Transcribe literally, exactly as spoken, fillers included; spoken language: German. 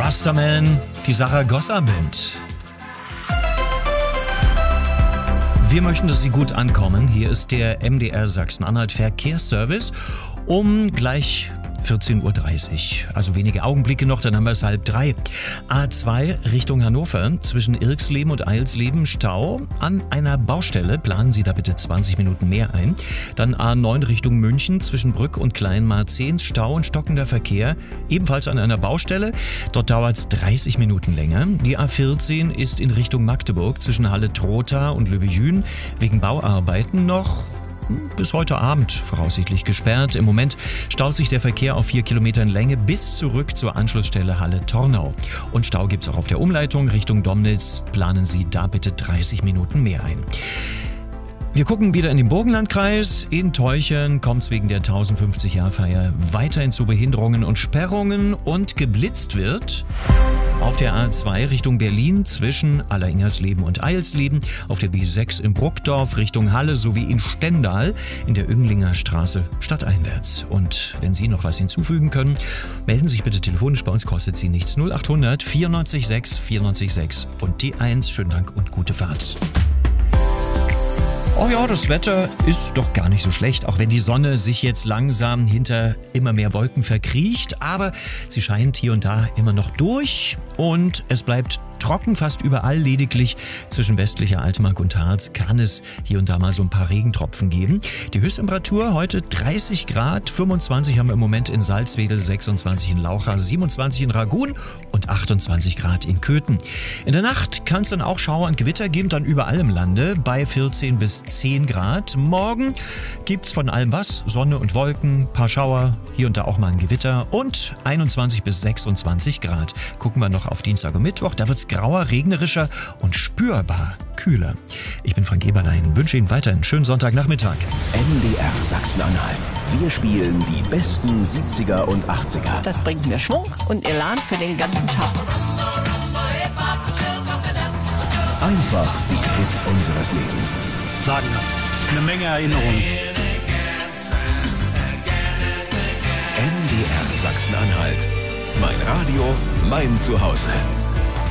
Rastaman, die Saragossa Band. Wir möchten, dass Sie gut ankommen. Hier ist der M D R Sachsen-Anhalt Verkehrsservice um gleich vierzehn Uhr dreißig. Also wenige Augenblicke noch, dann haben wir es halb drei. A zwei Richtung Hannover, zwischen Irksleben und Eilsleben Stau. An einer Baustelle planen Sie da bitte zwanzig Minuten mehr ein. Dann A neun Richtung München, zwischen Brück und Kleinmarzehns Stau und stockender Verkehr. Ebenfalls an einer Baustelle. Dort dauert es dreißig Minuten länger. Die A vierzehn ist in Richtung Magdeburg, zwischen Halle-Trotha und Löbejün. Wegen Bauarbeiten noch bis heute Abend voraussichtlich gesperrt. Im Moment staut sich der Verkehr auf vier Kilometern Länge bis zurück zur Anschlussstelle Halle-Tornau. Und Stau gibt's auch auf der Umleitung Richtung Domnitz. Planen Sie da bitte dreißig Minuten mehr ein. Wir gucken wieder in den Burgenlandkreis. In Teuchern kommt es wegen der tausendfünfzig-Jahr-Feier weiterhin zu Behinderungen und Sperrungen und geblitzt wird auf der A zwei Richtung Berlin zwischen Alleringersleben und Eilsleben, auf der B sechs in Bruckdorf Richtung Halle sowie in Stendal in der Önglinga Straße stadteinwärts. Und wenn Sie noch was hinzufügen können, melden Sie sich bitte telefonisch, bei uns kostet Sie nichts. null acht hundert vierundneunzig sechs vierundneunzig sechs und die eins. Schönen Dank und gute Fahrt. Oh ja, das Wetter ist doch gar nicht so schlecht, auch wenn die Sonne sich jetzt langsam hinter immer mehr Wolken verkriecht. Aber sie scheint hier und da immer noch durch und es bleibt trocken fast überall, lediglich zwischen westlicher Altmark und Harz kann es hier und da mal so ein paar Regentropfen geben. Die Höchsttemperatur heute dreißig Grad, fünfundzwanzig haben wir im Moment in Salzwedel, sechsundzwanzig in Laucha, siebenundzwanzig in Ragun und achtundzwanzig Grad in Köthen. In der Nacht kann es dann auch Schauer und Gewitter geben, dann überall im Lande bei vierzehn bis zehn Grad. Morgen gibt's von allem was, Sonne und Wolken, paar Schauer, hier und da auch mal ein Gewitter und einundzwanzig bis sechsundzwanzig Grad. Gucken wir noch auf Dienstag und Mittwoch, da wird's grauer, regnerischer und spürbar kühler. Ich bin Frank Eberlein, wünsche Ihnen weiter einen schönen Sonntagnachmittag. M D R Sachsen-Anhalt. Wir spielen die besten siebziger und achtziger. Das bringt mir Schwung und Elan für den ganzen Tag. Einfach die Hits unseres Lebens. Sagen eine Menge Erinnerungen. M D R Sachsen-Anhalt. Mein Radio, mein Zuhause.